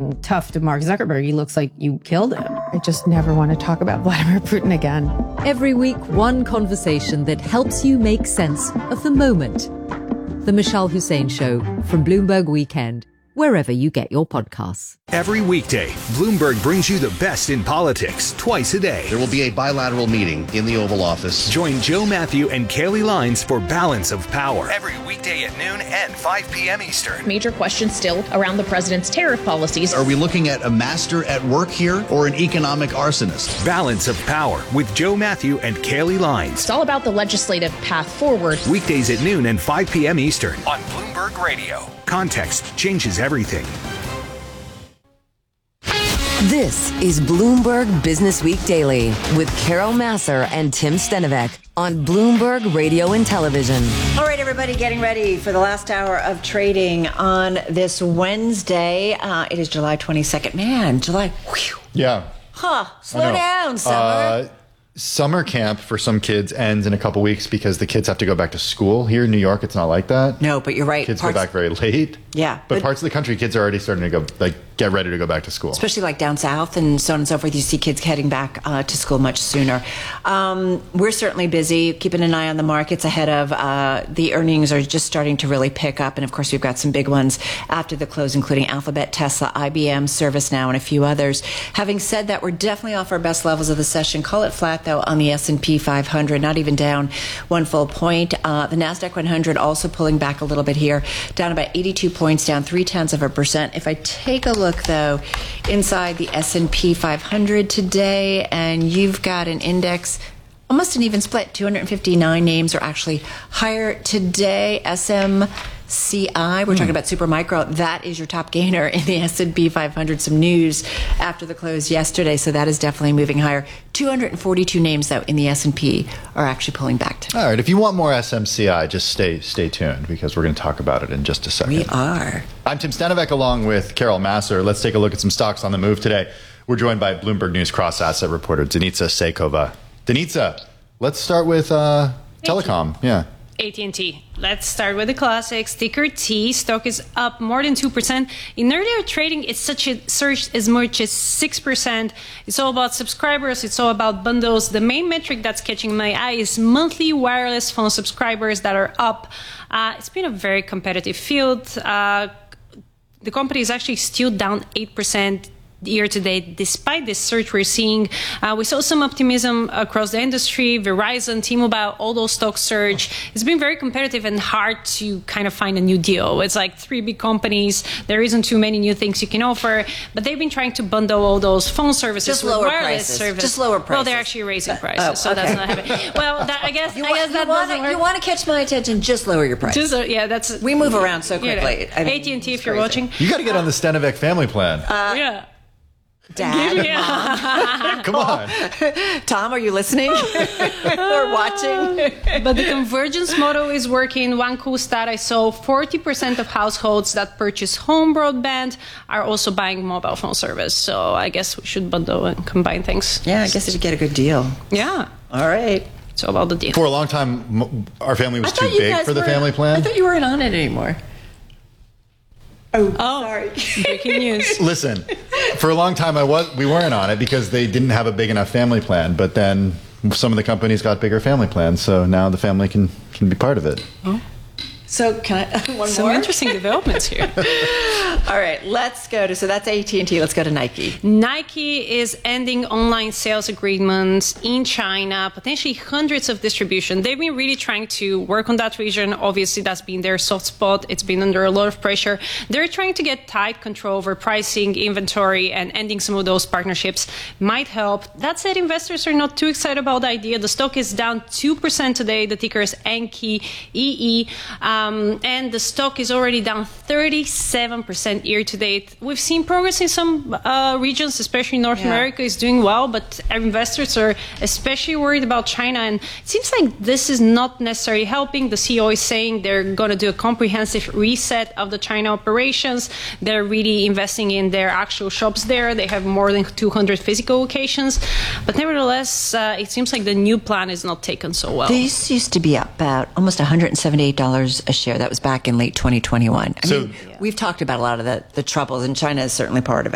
being tough to Mark Zuckerberg. He looks like you killed him. I just never want to talk about Vladimir Putin again. Every week, one conversation that helps you make sense of the moment. The Mishal Hussain Show from Bloomberg Weekend, wherever you get your podcasts. Every weekday, Bloomberg brings you the best in politics twice a day. There will be a bilateral meeting in the Oval Office. Join Joe Matthew and Kaylee Lines for Balance of Power. Every weekday at noon and 5 p.m. Eastern. Major questions still around the president's tariff policies. Are we looking at a master at work here or an economic arsonist? Balance of Power with Joe Matthew and Kaylee Lines. It's all about the legislative path forward. Weekdays at noon and 5 p.m. Eastern on Bloomberg Radio. Context changes everything. This is Bloomberg Business Week Daily with Carol Massar and Tim Stenovec on Bloomberg Radio and Television. All right, everybody, getting ready for the last hour of trading on this Wednesday. It is July 22nd. Man, July. Whew. Yeah. Slow down, summer. Summer camp for some kids ends in a couple weeks because the kids have to go back to school. Here in New York, it's not like that. No, but you're right. Kids go back very late. Yeah. But parts of the country, kids are already starting to go, get ready to go back to school. Especially like down south and so on and so forth. You see kids heading back to school much sooner. We're certainly busy, keeping an eye on the markets ahead of the earnings are just starting to really pick up. And of course, we've got some big ones after the close, including Alphabet, Tesla, IBM, ServiceNow, and a few others. Having said that, we're definitely off our best levels of the session. Call it flat, though, on the S&P 500, not even down 1 full point. The NASDAQ 100 also pulling back a little bit here, down about 82 points, down 0.3%. If I take a look, though, inside the S&P 500 today, and you've got an index, almost an even split. 259 names are actually higher today. SMCI, we're talking about Supermicro. That is your top gainer in the S&P 500. Some news after the close yesterday, so that is definitely moving higher. 242 names, though, in the S&P are actually pulling back today. All right, if you want more SMCI, just stay tuned because we're going to talk about it in just a second. We are. I'm Tim Stenovec along with Carol Massar. Let's take a look at some stocks on the move today. We're joined by Bloomberg News cross-asset reporter Denitsa Seikova. Denitsa, let's start with telecom. Yeah. AT&T. Let's start with the classics. Ticker T. Stock is up more than 2%. In earlier trading, it's such a surge as much as 6%. It's all about subscribers. It's all about bundles. The main metric that's catching my eye is monthly wireless phone subscribers that are up. It's been a very competitive field. The company is actually still down 8% year to date. Despite this surge we're seeing, we saw some optimism across the industry. Verizon, T-Mobile, all those stocks surge. It's been very competitive and hard to kind of find a new deal. It's like 3 big companies. There isn't too many new things you can offer, but they've been trying to bundle all those phone services just with lower wireless prices. service. Just lower prices. Well, they're actually raising prices, so that's not happening. Well, I guess that doesn't work. You want to catch my attention? Just lower your price. That's we move around so quickly. You know, AT&T, if you're watching, you got to get on the Stenovec family plan. Yeah. Dad, Mom. Come on. Tom, are you listening or watching? But the convergence model is working. One cool stat I saw, 40% of households that purchase home broadband are also buying mobile phone service. So I guess we should bundle and combine things. Yeah, I guess you get a good deal. Yeah. All right. It's all about the deal. For a long time, our family was too big for the family plan. I thought you weren't on it anymore. Oh, sorry. Breaking news. Listen, for a long time we weren't on it because they didn't have a big enough family plan. But then some of the companies got bigger family plans, so now the family can be part of it. Oh. So can I one Some more? interesting developments here. All right, let's go to, so that's AT&T. Let's go to Nike. Nike is ending online sales agreements in China, potentially hundreds of distribution. They've been really trying to work on that region. Obviously, that's been their soft spot. It's been under a lot of pressure. They're trying to get tight control over pricing, inventory, and ending some of those partnerships might help. That said, investors are not too excited about the idea. The stock is down 2% today. The ticker is Enki, EE. And the stock is already down 37% year to date. We've seen progress in some regions, especially North America is doing well, but investors are especially worried about China. And it seems like this is not necessarily helping. The CEO is saying they're going to do a comprehensive reset of the China operations. They're really investing in their actual shops there. They have more than 200 physical locations. But nevertheless, it seems like the new plan is not taken so well. These used to be about almost $178 a share. That was back in late 2021. I mean, we've talked about a lot of the troubles, and China is certainly part of it.